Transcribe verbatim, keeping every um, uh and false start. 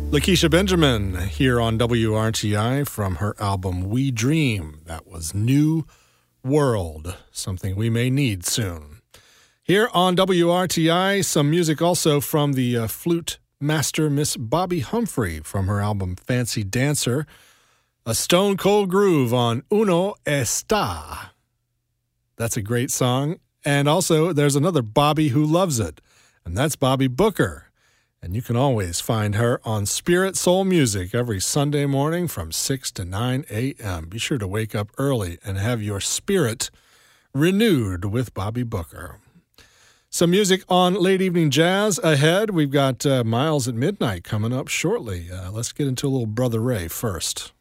Lakeisha Benjamin here on W R T I from her album We Dream. That was New World, something we may need soon. Here on W R T I, some music also from the uh, flute master Miss Bobby Humphrey from her album Fancy Dancer. A stone cold groove on Uno Está. That's a great song. And also there's another Bobby who loves it, and that's Bobby Booker. And you can always find her on Spirit Soul Music every Sunday morning from six to nine a.m. Be sure to wake up early and have your spirit renewed with Bobby Booker. Some music on Late Evening Jazz ahead. We've got uh, Miles at Midnight coming up shortly. Uh, let's get into a little Brother Ray first.